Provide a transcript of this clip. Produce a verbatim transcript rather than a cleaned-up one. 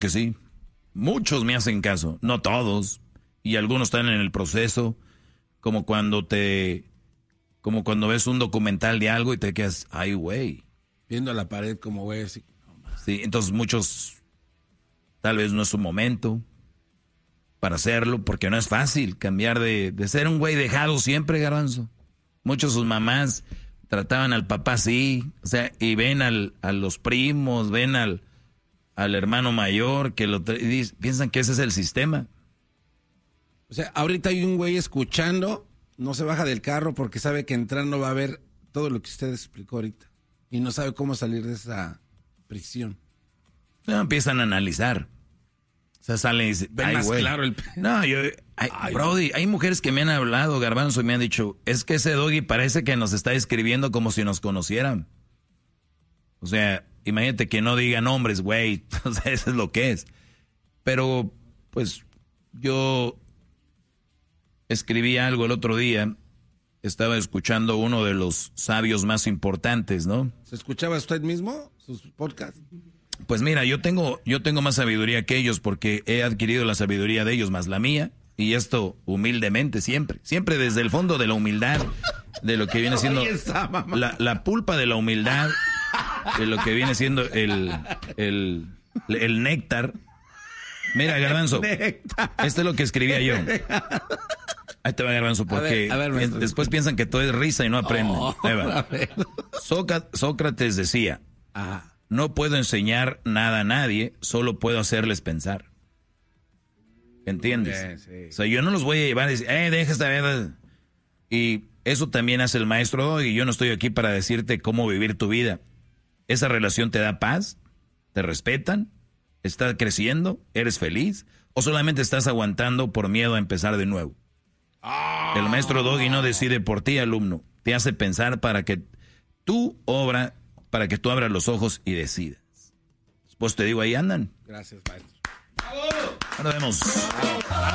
que sí. Muchos me hacen caso, no todos. Y algunos están en el proceso, como cuando te... Como cuando ves un documental de algo y te quedas, ay, güey. Viendo a la pared como güey, así. Sí, entonces muchos, tal vez no es su momento para hacerlo, porque no es fácil cambiar de, de ser un güey dejado siempre, Garbanzo. Muchos sus mamás trataban al papá así, o sea, y ven al, a los primos, ven al, al hermano mayor, que lo y piensan que ese es el sistema. O sea, ahorita hay un güey escuchando, no se baja del carro porque sabe que entrando va a ver todo lo que usted explicó ahorita. Y no sabe cómo salir de esa prisión. No, empiezan a analizar. O sea, salen y dicen, ven ay, más güey. claro el... No, yo, ay, ay, Brody, hay mujeres que me han hablado, Garbanzo, y me han dicho, es que ese Doggy parece que nos está escribiendo como si nos conocieran. O sea, imagínate que no diga nombres, güey. O sea, eso es lo que es. Pero, pues, yo escribí algo el otro día. Estaba escuchando uno de los sabios más importantes, ¿no? ¿Se escuchaba usted mismo sus podcasts? Pues mira, yo tengo, yo tengo más sabiduría que ellos porque he adquirido la sabiduría de ellos más la mía. Y esto humildemente, siempre. Siempre desde el fondo de la humildad, de lo que viene siendo la, la pulpa de la humildad, de lo que viene siendo el, el, el néctar. Mira, Garbanzo, esto es lo que escribía yo. Ahí te va, Garbanzo, porque a ver, a ver, después piensan que todo es risa y no aprenden. Oh, Ahí va. Sócrates, Sócrates decía, ajá, no puedo enseñar nada a nadie, solo puedo hacerles pensar. ¿Entiendes? Sí, sí. O sea, yo no los voy a llevar a decir, eh, deja esta vida. Y eso también hace el maestro Doggy, y yo no estoy aquí para decirte cómo vivir tu vida. ¿Esa relación te da paz? ¿Te respetan? ¿Estás creciendo? ¿Eres feliz? ¿O solamente estás aguantando por miedo a empezar de nuevo? Oh. El maestro Doggy no decide por ti, alumno. Te hace pensar para que tú obra, para que tú abras los ojos y decidas. Pues te digo, ahí andan. Gracias, maestro. Ahora vemos.